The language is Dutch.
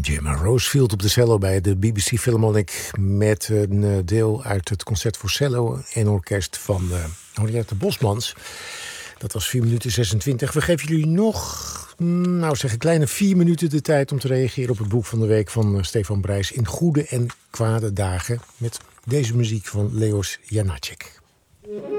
Jim Rosefield op de cello bij de BBC Philharmonic met een deel uit het concert voor cello en orkest van Henriette Bosmans. Dat was 4 minuten 26. We geven jullie nog, een kleine 4 minuten de tijd om te reageren op het boek van de week van Stefan Brijs in goede en kwade dagen met deze muziek van Leos Janáček.